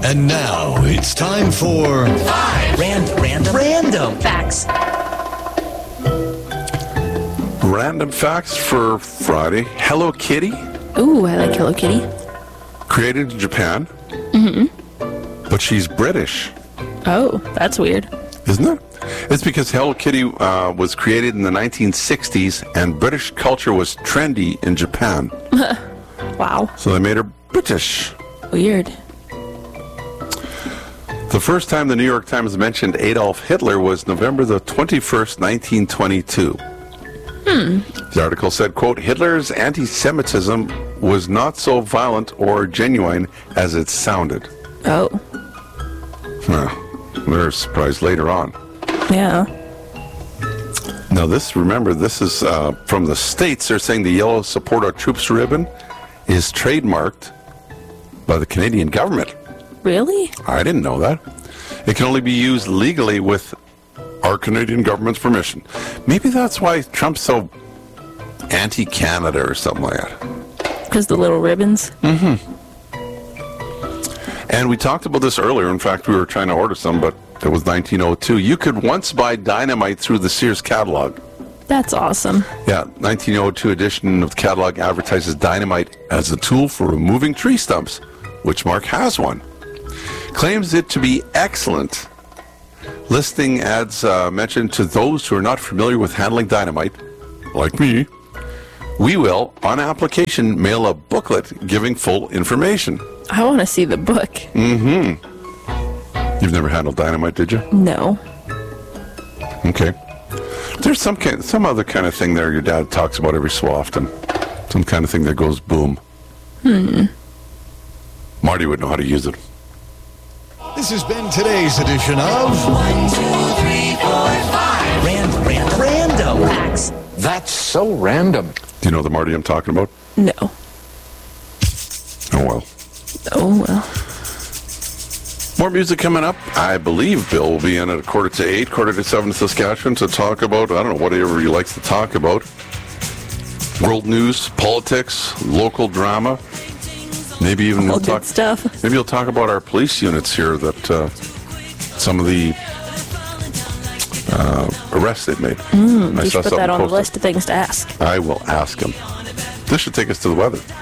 And now it's time for Random facts. Random facts for Friday. Hello Kitty, Ooh, I like Hello Kitty. created in Japan. But she's British, Oh, that's weird. isn't it? It's because Hello Kitty was created in the 1960s and British culture was trendy in Japan. Wow. So they made her British. Weird. The first time the New York Times mentioned Adolf Hitler was November the 21st, 1922. The article said, quote, Hitler's anti-Semitism was not so violent or genuine as it sounded. Oh, They're surprised later on. yeah. Now remember, this is from the States. They're saying the yellow Support Our Troops ribbon is trademarked by the Canadian government. Really? I didn't know that. It can only be used legally with our Canadian government's permission. Maybe that's why Trump's so anti-Canada or something like that. Because the little ribbons? And we talked about this earlier. In fact, we were trying to order some, but it was 1902. You could once buy dynamite through the Sears catalog. That's awesome. Yeah, 1902 edition of the catalog advertises dynamite as a tool for removing tree stumps, which Mark has one. Claims it to be excellent. Listing adds mention to those who are not familiar with handling dynamite, like me. We will, on application, mail a booklet giving full information. I want to see the book. You've never handled dynamite, did you? No. Okay. There's some other kind of thing there your dad talks about every so often. Some kind of thing that goes boom. Marty would know how to use it. This has been today's edition of Random facts. That's so random. Do you know the Marty I'm talking about? No. Oh, well. Oh, well. More music coming up. I believe Bill will be in at 7:45, 7:45 in Saskatchewan to talk about, I don't know, whatever he likes to talk about. World news, politics, local drama. Maybe even All we'll talk good stuff. Maybe he'll talk about our police units here, that some of the arrests they've made. You should put that on the list of things to ask. I will ask him. This should take us to the weather.